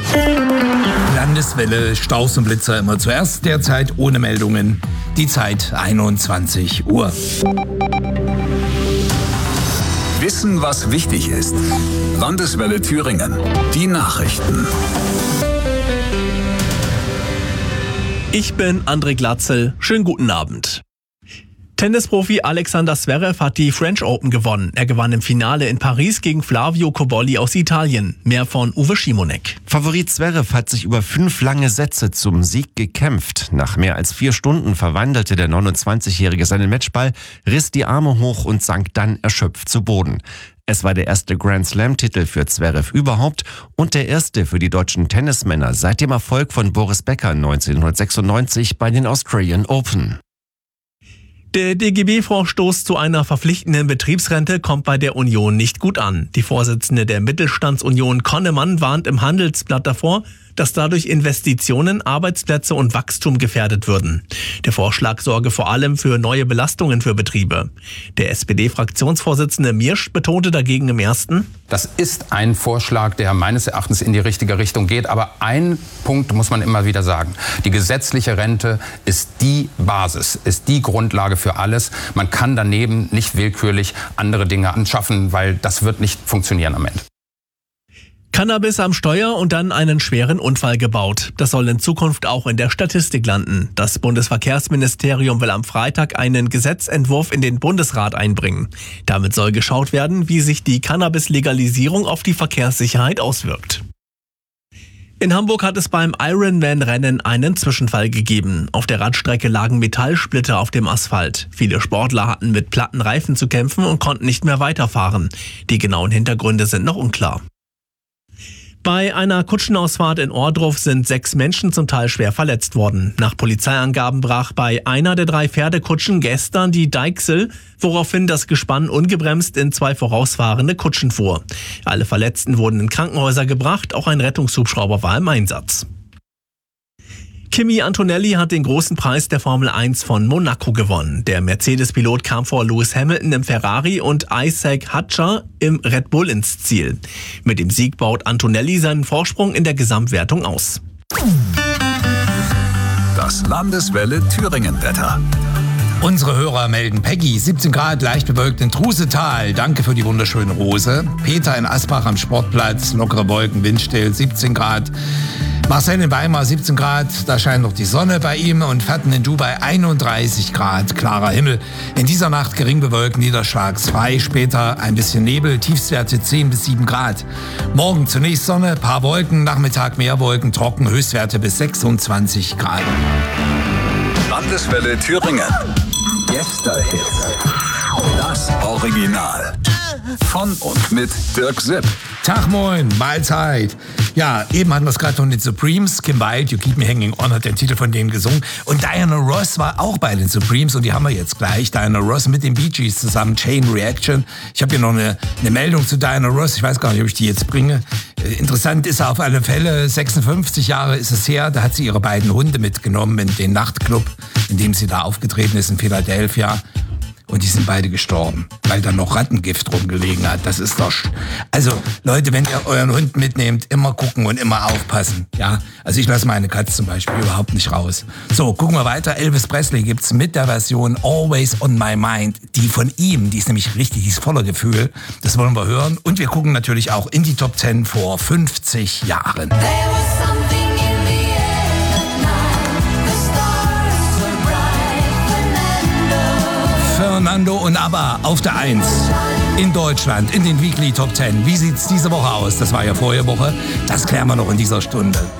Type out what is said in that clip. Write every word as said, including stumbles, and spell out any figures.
Landeswelle, Staus und Blitzer immer zuerst, derzeit ohne Meldungen. Die Zeit einundzwanzig Uhr. Wissen, was wichtig ist. Landeswelle Thüringen. Die Nachrichten. Ich bin André Glatzel. Schönen guten Abend. Tennisprofi Alexander Zverev hat die French Open gewonnen. Er gewann im Finale in Paris gegen Flavio Cobolli aus Italien. Mehr von Uwe Schimonek. Favorit Zverev hat sich über fünf lange Sätze zum Sieg gekämpft. Nach mehr als vier Stunden verwandelte der neunundzwanzigjährige seinen Matchball, riss die Arme hoch und sank dann erschöpft zu Boden. Es war der erste Grand-Slam-Titel für Zverev überhaupt und der erste für die deutschen Tennismänner seit dem Erfolg von Boris Becker neunzehnhundertsechsundneunzig bei den Australian Open. Der D G B-Vorstoß zu einer verpflichtenden Betriebsrente kommt bei der Union nicht gut an. Die Vorsitzende der Mittelstandsunion Konnemann warnt im Handelsblatt davor, dass dadurch Investitionen, Arbeitsplätze und Wachstum gefährdet würden. Der Vorschlag sorge vor allem für neue Belastungen für Betriebe. Der S P D-Fraktionsvorsitzende Miersch betonte dagegen im ersten: Das ist ein Vorschlag, der meines Erachtens in die richtige Richtung geht. Aber ein Punkt muss man immer wieder sagen. Die gesetzliche Rente ist die Basis, ist die Grundlage für alles. Man kann daneben nicht willkürlich andere Dinge anschaffen, weil das wird nicht funktionieren am Ende. Cannabis am Steuer und dann einen schweren Unfall gebaut. Das soll in Zukunft auch in der Statistik landen. Das Bundesverkehrsministerium will am Freitag einen Gesetzentwurf in den Bundesrat einbringen. Damit soll geschaut werden, wie sich die Cannabis-Legalisierung auf die Verkehrssicherheit auswirkt. In Hamburg hat es beim Ironman-Rennen einen Zwischenfall gegeben. Auf der Radstrecke lagen Metallsplitter auf dem Asphalt. Viele Sportler hatten mit platten Reifen zu kämpfen und konnten nicht mehr weiterfahren. Die genauen Hintergründe sind noch unklar. Bei einer Kutschenausfahrt in Ohrdruf sind sechs Menschen zum Teil schwer verletzt worden. Nach Polizeiangaben brach bei einer der drei Pferdekutschen gestern die Deichsel, woraufhin das Gespann ungebremst in zwei vorausfahrende Kutschen fuhr. Alle Verletzten wurden in Krankenhäuser gebracht, auch ein Rettungshubschrauber war im Einsatz. Kimi Antonelli hat den großen Preis der Formel eins von Monaco gewonnen. Der Mercedes-Pilot kam vor Lewis Hamilton im Ferrari und Isaac Hatcher im Red Bull ins Ziel. Mit dem Sieg baut Antonelli seinen Vorsprung in der Gesamtwertung aus. Das Landeswelle Thüringen-Wetter. Unsere Hörer melden Peggy, siebzehn Grad, leicht bewölkt in Trusetal. Danke für die wunderschöne Rose. Peter in Asbach am Sportplatz, lockere Wolken, windstill, siebzehn Grad. Marcel in Weimar, siebzehn Grad, da scheint noch die Sonne bei ihm. Und Fatten in Dubai, einunddreißig Grad, klarer Himmel. In dieser Nacht gering bewölkt, niederschlagsfrei, später ein bisschen Nebel, Tiefstwerte zehn bis sieben Grad. Morgen zunächst Sonne, paar Wolken, Nachmittag mehr Wolken, trocken, Höchstwerte bis sechsundzwanzig Grad. Landeswelle Thüringen. Gästehits. Das Original. Von und mit Dirk Sipp. Tag, moin, Mahlzeit. Ja, eben hatten wir es gerade von den Supremes. Kim Wilde, You Keep Me Hanging On, hat den Titel von denen gesungen. Und Diana Ross war auch bei den Supremes und die haben wir jetzt gleich. Diana Ross mit den Bee Gees zusammen, Chain Reaction. Ich habe hier noch eine, eine Meldung zu Diana Ross. Ich weiß gar nicht, ob ich die jetzt bringe. Interessant ist auf alle Fälle, sechsundfünfzig Jahre ist es her, da hat sie ihre beiden Hunde mitgenommen in den Nachtclub, in dem sie da aufgetreten ist in Philadelphia. Und die sind beide gestorben, weil da noch Rattengift rumgelegen hat. Das ist doch... Also, Leute, wenn ihr euren Hund mitnehmt, immer gucken und immer aufpassen. Ja, also ich lasse meine Katze zum Beispiel überhaupt nicht raus. So, gucken wir weiter. Elvis Presley gibt's mit der Version Always on My Mind. Die von ihm, die ist nämlich richtig, die ist voller Gefühl. Das wollen wir hören. Und wir gucken natürlich auch in die Top zehn vor fünfzig Jahren. Fernando und ABBA auf der eins in Deutschland in den Weekly Top zehn. Wie sieht's diese Woche aus? Das war ja vorige Woche. Das klären wir noch in dieser Stunde.